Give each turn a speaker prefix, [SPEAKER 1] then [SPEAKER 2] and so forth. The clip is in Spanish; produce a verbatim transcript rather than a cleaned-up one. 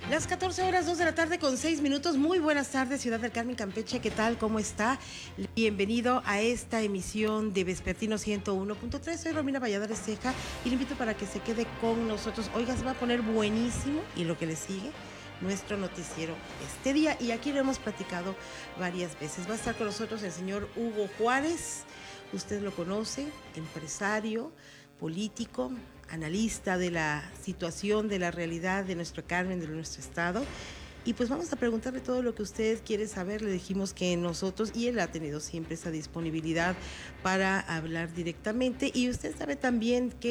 [SPEAKER 1] Las catorce horas, dos de la tarde con seis minutos. Muy buenas tardes, Ciudad del Carmen, Campeche. ¿Qué tal? ¿Cómo está? Bienvenido a esta emisión de Vespertino ciento uno punto tres. Soy Romina Valladares Ceja y le invito para que se quede con nosotros. Oiga, se va a poner buenísimo y lo que le sigue, nuestro noticiero este día. Y aquí lo hemos platicado varias veces. Va a estar con nosotros el señor Hugo Juárez. Usted lo conoce, empresario, político, analista de la situación, de la realidad de nuestro Carmen, de nuestro estado. Y pues vamos a preguntarle todo lo que usted quiere saber. Le dijimos que nosotros, y él ha tenido siempre esa disponibilidad para hablar directamente. Y usted sabe también que